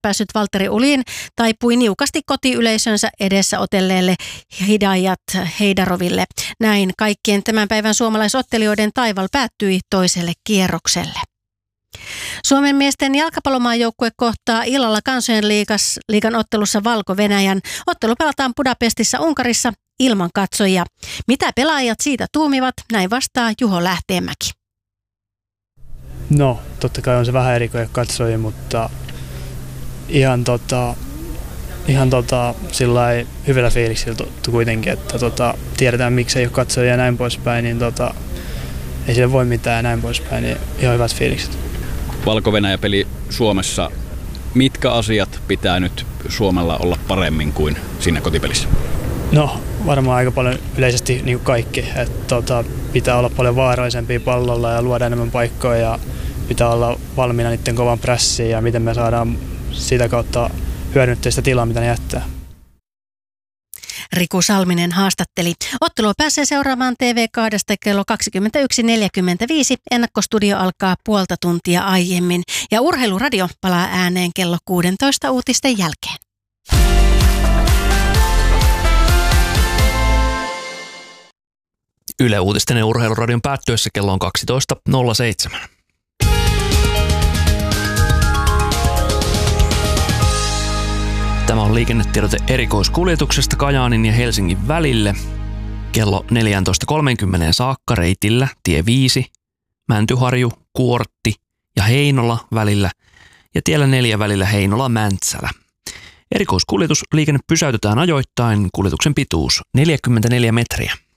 päässyt Valtteri Uljin taipui niukasti kotiyleisönsä edessä otelleelle Hidayat Heidaroville. Näin kaikkien tämän päivän suomalaisottelijoiden taival päättyi toiselle kierrokselle. Suomen miesten jalkapallomaajoukkue kohtaa illalla Kansojen liigan ottelussa Valko-Venäjän. Ottelu pelataan Budapestissa Unkarissa ilman katsojia. Mitä pelaajat siitä tuumivat? Näin vastaa Juho Lähteenmäki. No, totta kai on se vähän eri kuin katsojia, mutta ihan sillai hyvällä fiiliksillä kuitenkin, että tiedetään miksi ei ole katsojia ja näin poispäin, niin ei sille voi mitään ja näin poispäin, niin ihan hyvät fiilikset. Valko-Venäjä-peli Suomessa. Mitkä asiat pitää nyt Suomella olla paremmin kuin siinä kotipelissä? No, varmaan aika paljon yleisesti niin kuin kaikki. Että pitää olla paljon vaarallisempia pallolla ja luoda enemmän paikkoja ja pitää olla valmiina niiden kovan prässiin ja miten me saadaan sitä kautta hyödyntää sitä tilaa, mitä ne jättää. Riku Salminen haastatteli. Ottelua pääsee seuraamaan TV2 kello 21.45. Ennakkostudio alkaa puolta tuntia aiemmin. Ja Urheiluradio palaa ääneen kello 16 uutisten jälkeen. Yle Uutisten ja Urheiluradion päättyessä kello on 12.07. Tämä on liikennetiedote erikoiskuljetuksesta Kajaanin ja Helsingin välille. Kello 14.30 saakka reitillä tie 5, Mäntyharju, Kuortti ja Heinola välillä ja tiellä 4 välillä Heinola-Mäntsälä. Erikoiskuljetusliikenne pysäytetään ajoittain, kuljetuksen pituus 44 metriä.